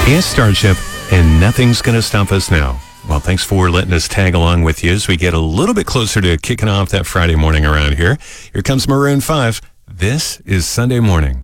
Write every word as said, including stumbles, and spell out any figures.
It's Starship, and nothing's going to stop us now. Well, thanks for letting us tag along with you as we get a little bit closer to kicking off that Friday morning around here. Here comes Maroon five. This is Sunday Morning.